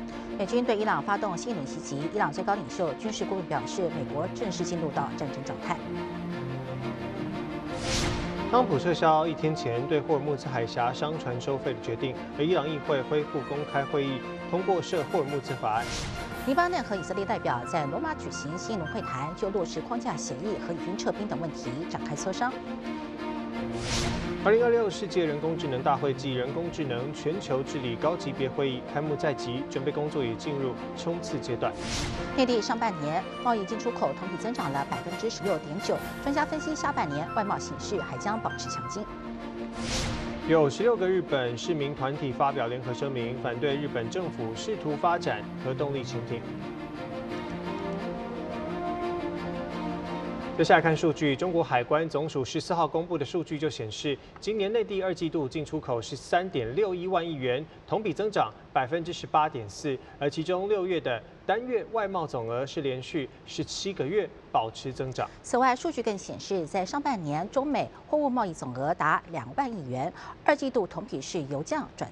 美军对伊朗发动新一轮袭击，伊朗最高领袖、军事顾问表示，美国正式进入到战争状态。 特朗普撤销1天前对霍尔木兹海峡商船收费的决定，而伊朗议会恢复公开会议，通过涉霍尔木兹法案。 黎巴嫩和以色列代表在罗马举行新一轮会谈，就落实框架协议和以军撤兵等问题展开磋商。 2026世界人工智能大会暨人工智能全球治理高级别会议开幕在即，准备工作也进入冲刺阶段。 内地上半年贸易进出口同比增长了16.9%，专家分析下半年外贸形势还将保持强劲。 有16个日本市民团体发表联合声明，反对日本政府试图发展核动力潜艇。接下来看数据，中国海关总署14号公布的数据就显示，今年内地2季度进出口是3.61万亿元，同比增长18.4%，而其中6月的单月外贸总额是连续17个月保持增长。 此外，数据更显示，在上半年中美货物贸易总额达2万亿元，2季度同比是由降转